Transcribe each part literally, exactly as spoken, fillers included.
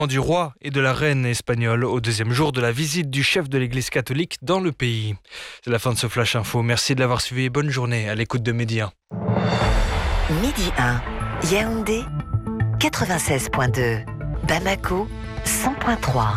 du roi et de la reine espagnole au deuxième jour de la visite du chef de l'église catholique dans le pays. C'est la fin de ce Flash Info. Merci de l'avoir suivi et bonne journée à l'écoute de Midi un. Midi un, Yaoundé, quatre-vingt-seize virgule deux, Bamako, cent virgule trois.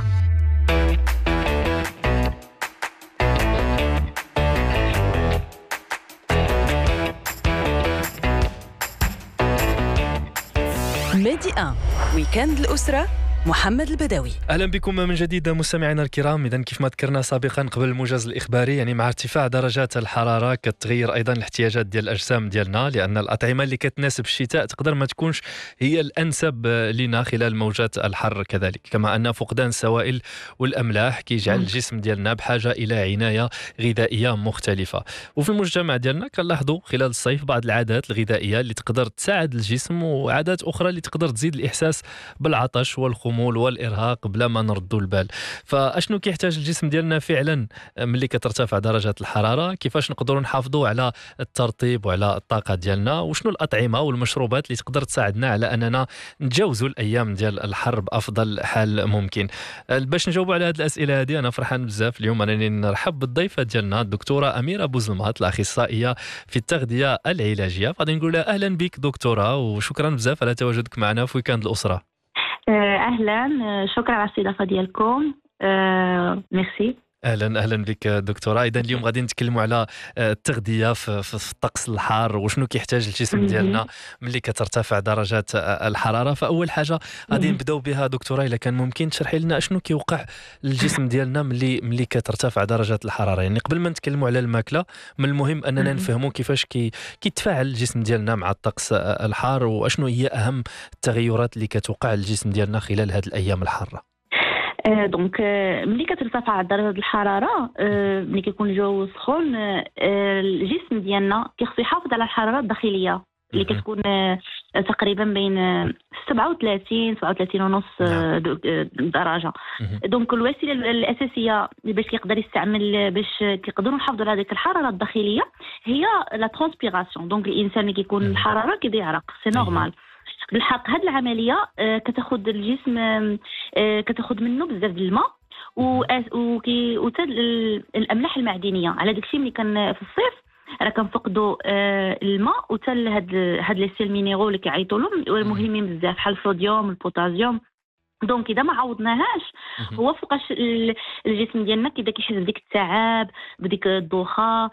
ميدي واحد ويكند الأسرة محمد البدوي. اهلا بكم من جديد مستمعينا الكرام. اذا كيف ما ذكرنا سابقا قبل الموجز الاخباري، يعني مع ارتفاع درجات الحراره كتغير ايضا الاحتياجات ديال الاجسام ديالنا، لان الاطعمه اللي كتناسب الشتاء تقدر ما تكونش هي الانسب لنا خلال موجات الحر كذلك، كما ان فقدان السوائل والاملاح كيجعل الجسم ديالنا بحاجه الى عنايه غذائيه مختلفه. وفي المجتمع ديالنا كنلاحظوا خلال الصيف بعض العادات الغذائيه اللي تقدر تساعد الجسم، وعادات اخرى اللي تقدر تزيد الاحساس بالعطش والخمول والارهاق بلا ما نردوا البال. فاشنو كيحتاج الجسم ديالنا فعلا ملي كترتفع درجات الحراره؟ كيفاش نقدروا نحافظوا على الترطيب وعلى الطاقه ديالنا؟ وشنو الاطعمه والمشروبات اللي تقدر تساعدنا على اننا نتجاوزوا الايام ديال الحر بافضل حال ممكن؟ باش نجاوبوا على هذه الاسئله هذه انا فرحان بزاف اليوم انني نرحب بالضيفه ديالنا الدكتوره اميره بوزلمات، الاخصائيه في التغذيه العلاجيه. غادي نقول لها اهلا بك دكتوره، وشكرا بزاف على تواجدك معنا في ويكاند الاسره. اهلا، شكرا على الاستضافه ديالكم. أه، ميرسي. اهلا اهلا بك دكتوره. اذا اليوم غادي نتكلموا على التغذيه في, في الطقس الحار، وشنو كيحتاج الجسم ديالنا ملي كترتفع درجات الحراره. فاول حاجه غادي نبداو بها دكتوره، اذا كان ممكن تشرحي لنا شنو كيوقع للجسم ديالنا ملي ملي كترتفع درجات الحراره. يعني قبل ما نتكلموا على الماكله، من المهم اننا نفهموا كيفاش كي كيتفاعل الجسم ديالنا مع الطقس الحار، واشنو هي اهم التغيرات اللي كتوقع للجسم ديالنا خلال هذه الايام الحاره. آه دونك آه ملي كترتفع درجه الحراره، آه ملي كيكون الجو سخون، آه الجسم ديالنا كيخصو يحافظ على الحراره الداخليه اللي كتكون آه تقريبا بين آه سبعة وثلاثين سبعة وثلاثين ونص آه درجه. دونك الوسيله الاساسيه باش يقدر يستعمل باش كيقدروا نحافظوا على هذيك الحراره الداخليه هي لا ترانسبيراسيون. دونك الانسان اللي كيكون الحراره كيبدا يعرق، سي نورمال. بالحق هذه العمليه آه كتاخذ الجسم آه كتاخذ منه بزاف ديال الماء وكي وتاد الاملاح المعدنيه. على داكشي ملي كان في الصيف راه كنفقدوا آه الماء وتال هاد هاد لي سيل مينيرو اللي كيعيطوا لهم مهمين بزاف، بحال الصوديوم البوتاسيوم. دونك اذا ما عوضناهاش هو فوقاش الجسم ديالنا كيبدا كيحس بديك التعب، بديك الدوخه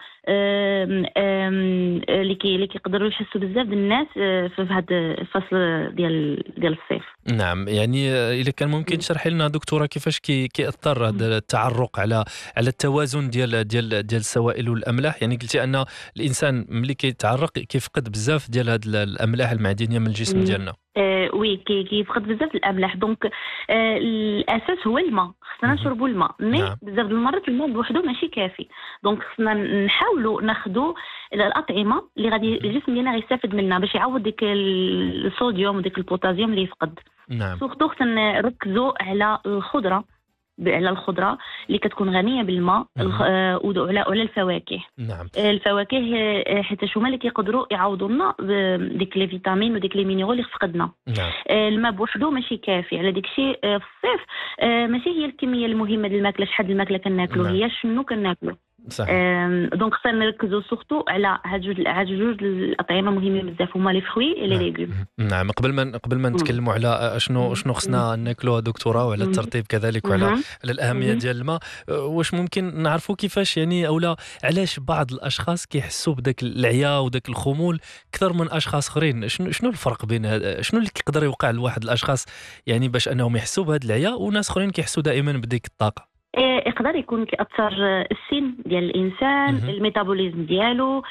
اللي كي اللي كيقدروا يحسوا بزاف ديال الناس في هذا الفصل ديال ديال الصيف. نعم، يعني اذا كان ممكن تشرحي لنا دكتوره كيفاش كي كيأثر هذا التعرق على على التوازن ديال ديال ديال السوائل والاملاح. يعني قلتي ان الانسان ملي كيتعرق كيفقد بزاف ديال هذه الاملاح المعدنيه من الجسم ديالنا. آه وي كي كيفقد بزاف الاملاح. دونك آه الاساس هو الماء، خصنا نشربوا الماء، مي نعم. بزاف د المرات الماء بوحدو ماشي كافي. دونك خصنا نحاولوا ناخذوا الاطعمه اللي غادي الجسم ديالنا غيستافد منها باش يعوض ديك الصوديوم وديك البوتاسيوم اللي يفقد. نعم. سورتو خصنا نركزوا على الخضره، على الخضره اللي كتكون غنيه بالماء، وعلى على الفواكه. نعم. الفواكه حيت هما اللي كيقدروا يعوضوا لنا ديك لي فيتامين وديك لي مينيرال اللي فقدنا. نعم. الماء بوحدو ماشي كافي. على داك الشيء في الصيف ماشي هي الكميه المهمه ديال الماكله، شحال د الماكله كناكلو، هي شنو كناكلو. صحيح. دونك خصنا نركزوا سورتو على هاد جوج هاد جوج الاطعمه مهمين بزاف، هما لي فروي اي لي ليغوم. نعم. قبل ما قبل ما نتكلموا على شنو شنو خصنا ناكلوها دكتوره، وعلى الترطيب كذلك، وعلى على الاهميه ديال الماء، واش ممكن نعرفوا كيفاش يعني اولا علاش بعض الاشخاص كيحسوا بداك العيا وداك الخمول اكثر من اشخاص اخرين؟ شنو شنو الفرق بين هذا؟ شنو اللي كيقدر يوقع لواحد الاشخاص يعني باش انهم يحسوا بهذا العيا، وناس اخرين كيحسوا دائما بديك الطاقه؟ يقدر يكون كيأثر السن ديال الانسان، الميتابوليزم ديالو،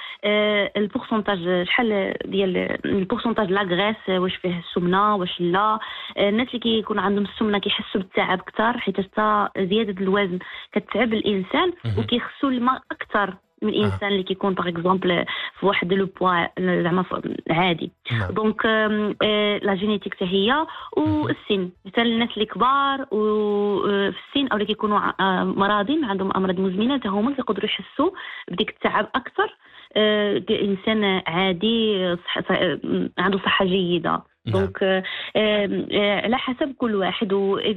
البورسونتاج شحال ديال البورسونتاج لا غريس، واش فيه السمنه واش لا. الناس اللي كيكون عندهم السمنه كيحسوا بالتعب اكثر، حيت حتى زياده الوزن كتعب الانسان وكيخصوا الماء اكثر من الانسان اللي كيكون باغ اكزومبل في واحد لو بوا زعما عادي. دونك لا جينيتيك حتى هي، والسن مثلا الناس اللي كبار وفي السن او اللي كيكونوا مرضين عندهم امراض مزمنه حتى هما كيقدروا يحسوا بديك التعب اكثر. انسان عادي عنده صحه جيده. دونك على حسب كل واحد. و